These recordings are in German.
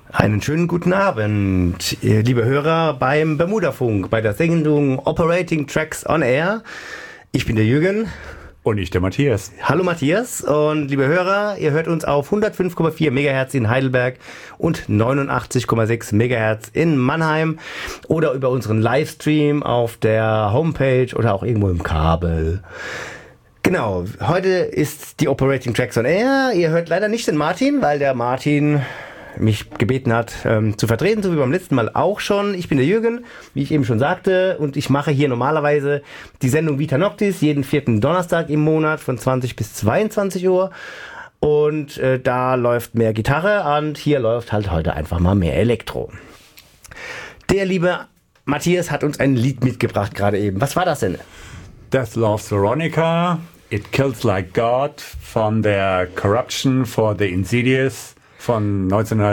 Einen schönen guten Abend, liebe Hörer beim Bermudafunk, bei der Sendung Operating Tracks on Air. Ich bin der Jürgen. Und ich der Matthias. Hallo Matthias und liebe Hörer, ihr hört uns auf 105,4 MHz in Heidelberg und 89,6 MHz in Mannheim oder über unseren Livestream auf der Homepage oder auch irgendwo im Kabel. Genau, heute ist die Operating Tracks on Air. Ihr hört leider nicht den Martin, weil der Martin mich gebeten hat, zu vertreten, so wie beim letzten Mal auch schon. Ich bin der Jürgen, wie ich eben schon sagte, und ich mache hier normalerweise die Sendung Vita Noctis jeden vierten Donnerstag im Monat von 20 bis 22 Uhr. Und da läuft mehr Gitarre und hier läuft halt heute einfach mal mehr Elektro. Der liebe Matthias hat uns ein Lied mitgebracht gerade eben. Was war das denn? Death Loves Veronica, It Kills Like God von der Corruption for the Insidious von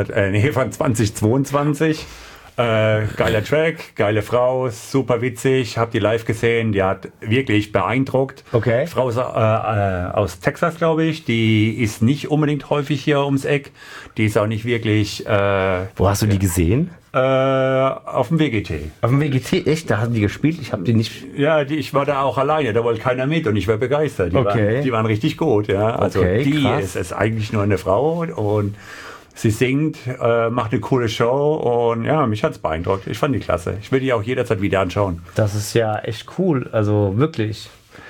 2022. Geiler Track, geile Frau, super witzig, hab die live gesehen, die hat wirklich beeindruckt. Okay. Frau ist aus Texas, glaube ich, die ist nicht unbedingt häufig hier ums Eck, die ist auch nicht wirklich... Wo hast du die gesehen? Auf dem WGT. Auf dem WGT, echt? Da haben die gespielt? Ich habe die nicht... Ja, ich war da auch alleine, da wollte keiner mit und ich war begeistert. Die waren richtig gut, ja. Also okay, die krass. ist eigentlich nur eine Frau und sie singt, macht eine coole Show und ja, mich hat's beeindruckt. Ich fand die klasse. Ich will die auch jederzeit wieder anschauen. Das ist ja echt cool, also wirklich.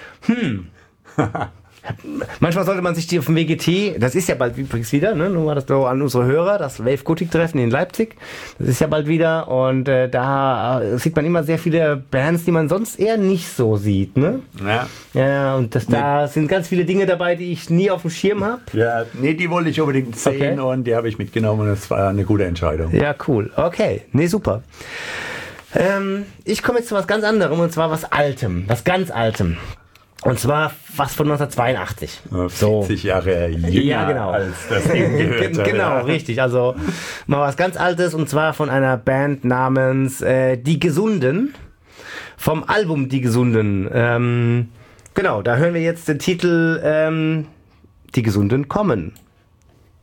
Manchmal sollte man sich die auf dem WGT, das ist ja bald übrigens wieder, ne? Nur mal das so an unsere Hörer, das Wave Gothic Treffen in Leipzig, das ist ja bald wieder und da sieht man immer sehr viele Bands, die man sonst eher nicht so sieht, ne? Ja. Ja, und da sind ganz viele Dinge dabei, die ich nie auf dem Schirm habe. Ja, nee, die wollte ich unbedingt sehen und die habe ich mitgenommen und das war eine gute Entscheidung. Ja, cool. Okay, nee, super. Ich komme jetzt zu was ganz anderem und zwar was Altem, was ganz Altem. Und zwar was von 1982. 40 Jahre jünger ja, genau. als das Ding gehört. Genau, richtig. Also mal was ganz Altes und zwar von einer Band namens Die Gesunden. Vom Album Die Gesunden. Genau, da hören wir jetzt den Titel Die Gesunden kommen.